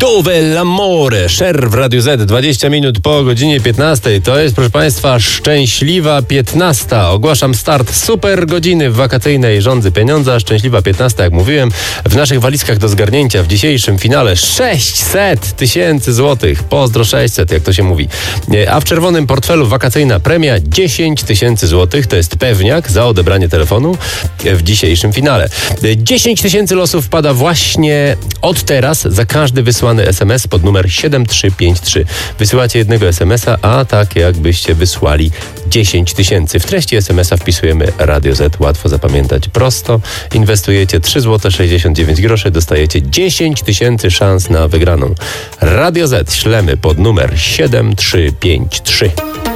Dove l'amore, Cher w Radiu Z, 20 minut po godzinie 15. To jest, proszę Państwa, szczęśliwa 15. Ogłaszam start super godziny w wakacyjnej żądzy pieniądza. Szczęśliwa 15, jak mówiłem, w naszych walizkach do zgarnięcia w dzisiejszym finale 600 tysięcy złotych. Pozdro 600, jak to się mówi. A w czerwonym portfelu wakacyjna premia 10 tysięcy złotych. To jest pewniak za odebranie telefonu w dzisiejszym finale. 10 tysięcy losów wpada właśnie od teraz za każdy wysłany SMS pod numer 7353. Wysyłacie jednego SMS-a, a tak jakbyście wysłali 10 tysięcy. W treści SMS-a wpisujemy Radio Z. Łatwo zapamiętać, prosto. Inwestujecie 3,69 zł, dostajecie 10 tysięcy szans na wygraną. Radio Z ślemy pod numer 7353.